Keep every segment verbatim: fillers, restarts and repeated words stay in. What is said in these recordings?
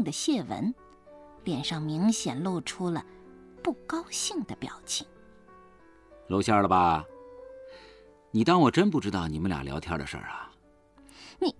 的谢文，脸上明显露出了不高兴的表情。 露馅了吧？你当我真不知道你们俩聊天的事儿啊？ 你，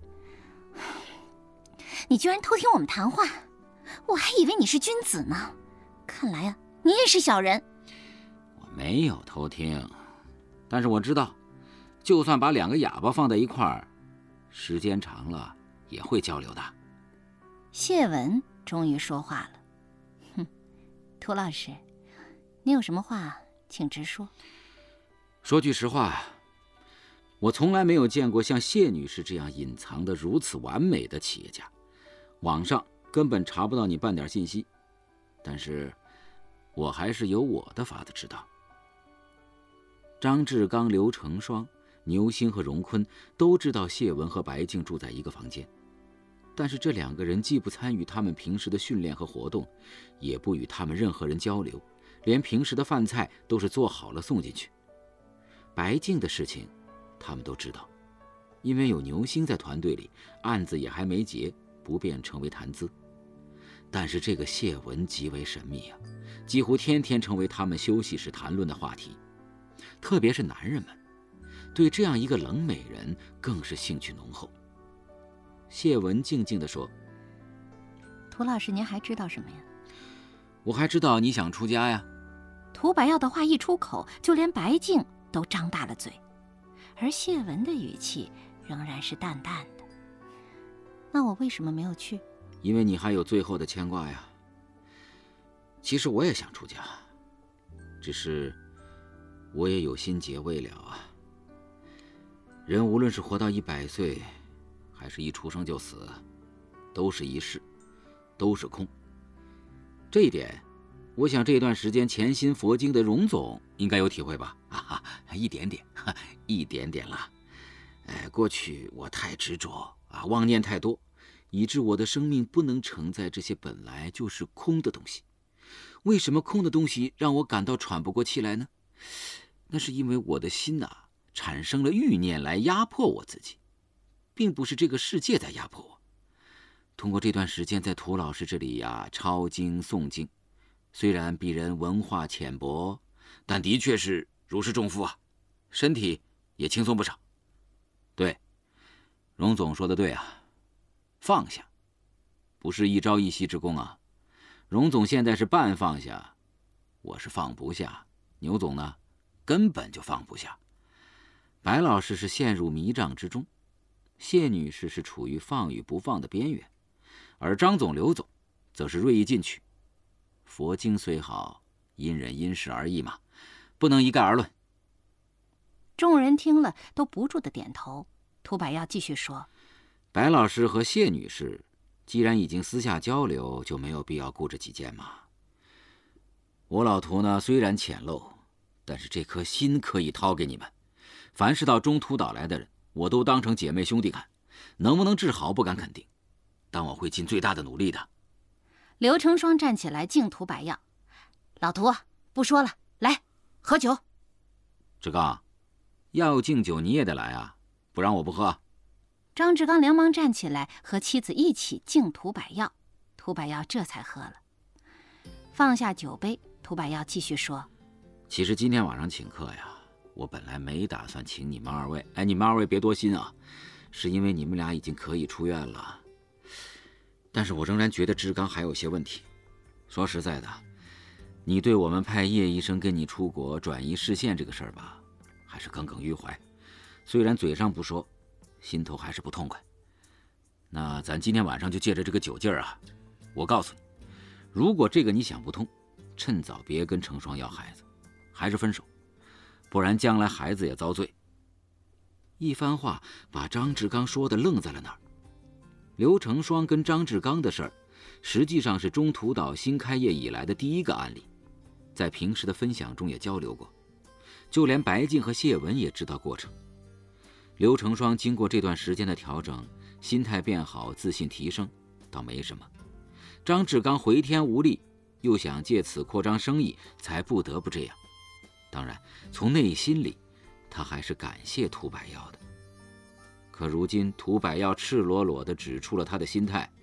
你居然偷听我们谈话，我还以为你是君子呢。看来啊，你也是小人。 我没有偷听，但是我知道，就算把两个哑巴放在一块儿，时间长了也会交流的。 谢文终于说话了，哼，涂老师，你有什么话请直说。 说句实话，我从来没有见过像谢女士这样隐藏的如此完美的企业家，网上根本查不到你半点信息。但是我还是有我的法子知道。张志刚、刘成双、牛星和荣坤都知道谢文和白静住在一个房间，但是这两个人既不参与他们平时的训练和活动，也不与他们任何人交流，连平时的饭菜都是做好了送进去。白静的事情他们都知道，因为有牛星在团队里，案子也还没结，不便成为谈资。但是这个谢文极为神秘啊，几乎天天成为他们休息时谈论的话题，特别是男人们对这样一个冷美人更是兴趣浓厚。谢文静静地说： 涂老师，您还知道什么呀？ 我还知道你想出家呀。 涂百耀的话一出口，就连白静都张大了嘴，而谢文的语气仍然是淡淡的。那我为什么没有去？ 因为你还有最后的牵挂呀。其实我也想出家，只是我也有心结未了啊。人无论是活到一百岁，还是一出生就死，都是一世，都是空。这一点，我想这段时间潜心佛经的荣总应该有体会吧？啊，一点点，一点点了。哎，过去我太执着啊，妄念太多，以致我的生命不能承载这些本来就是空的东西。为什么空的东西让我感到喘不过气来呢？那是因为我的心呐、啊，产生了欲念来压迫我自己，并不是这个世界在压迫我。通过这段时间在涂老师这里呀、啊、抄经诵经，虽然鄙人文化浅薄，但的确是如释重负啊，身体也轻松不少。对，荣总说的对啊，放下不是一朝一夕之功啊。荣总现在是半放下，我是放不下，牛总呢根本就放不下。白老师是陷入迷障之中，谢女士是处于放与不放的边缘，而张总、刘总则是锐意进取。佛经虽好，因人因事而异嘛，不能一概而论。 众人听了都不住的点头。涂百耀继续说： 白老师和谢女士既然已经私下交流，就没有必要固执己见嘛。我老涂呢虽然浅陋，但是这颗心可以掏给你们。凡是到中途岛来的人，我都当成姐妹兄弟看，能不能治好不敢肯定，但我会尽最大的努力的。 刘成双站起来敬涂百耀：老涂不说了，来喝酒。 志刚，要有敬酒你也得来啊，不然我不喝。 张志刚连忙站起来和妻子一起敬涂百耀，涂百耀这才喝了。放下酒杯，涂百耀继续说： 其实今天晚上请客呀，我本来没打算请你们二位，哎，你们二位别多心啊，是因为你们俩已经可以出院了。但是我仍然觉得志刚还有些问题。说实在的，你对我们派叶医生跟你出国转移视线这个事儿吧，还是耿耿于怀。虽然嘴上不说，心头还是不痛快。那咱今天晚上就借着这个酒劲儿啊，我告诉你，如果这个你想不通，趁早别跟成双要孩子，还是分手，不然将来孩子也遭罪。一番话把张志刚说的愣在了那儿。刘成双跟张志刚的事儿，实际上是中途岛新开业以来的第一个案例，在平时的分享中也交流过，就连白静和谢文也知道过程。刘成双经过这段时间的调整，心态变好，自信提升，倒没什么。张志刚回天无力，又想借此扩张生意，才不得不这样。当然，从内心里，他还是感谢涂百耀的。可如今涂百耀赤裸裸地指出了他的心态，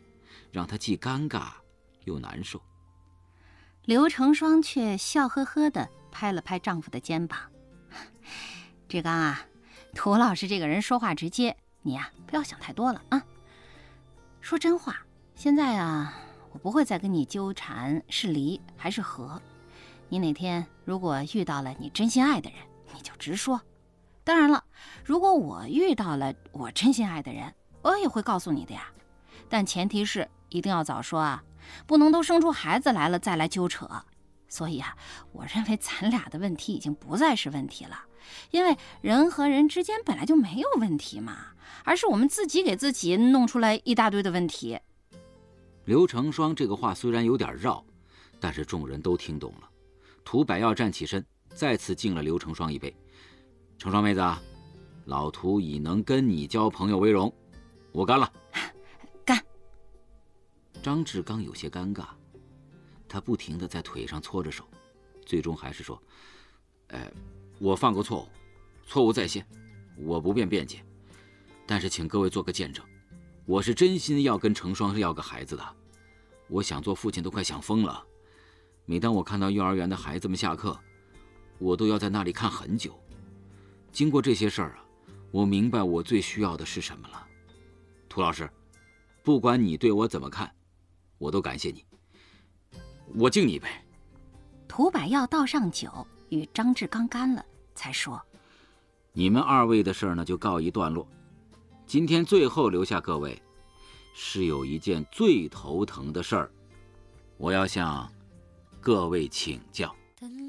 让他既尴尬又难受。 刘成双却笑呵呵地拍了拍丈夫的肩膀：“志刚啊，涂老师这个人说话直接，你呀、啊、不要想太多了啊。说真话，现在啊，我不会再跟你纠缠是离还是合。你哪天如果遇到了你真心爱的人，你就直说。当然了，如果我遇到了我真心爱的人，我也会告诉你的呀。但前提是一定要早说啊，不能都生出孩子来了再来纠扯。所以啊，我认为咱俩的问题已经不再是问题了，因为人和人之间本来就没有问题嘛，而是我们自己给自己弄出来一大堆的问题。” 刘成双这个话虽然有点绕，但是众人都听懂了。涂百耀站起身，再次敬了刘成双一杯：“成双妹子，老涂以能跟你交朋友为荣，我干了。” 干。 张志刚有些尴尬，他不停地在腿上搓着手，最终还是说：“呃，我犯过错误，错误在先，我不便辩解。但是请各位做个见证，我是真心要跟成双要个孩子的。我想做父亲都快想疯了。每当我看到幼儿园的孩子们下课，我都要在那里看很久。经过这些事儿啊，我明白我最需要的是什么了。涂老师，不管你对我怎么看，我都感谢你。我敬你一杯。” 涂百耀倒上酒，与张志刚干了，才说：“ 你们二位的事儿呢，就告一段落。今天最后留下各位，是有一件最头疼的事儿，我要向各位请教。”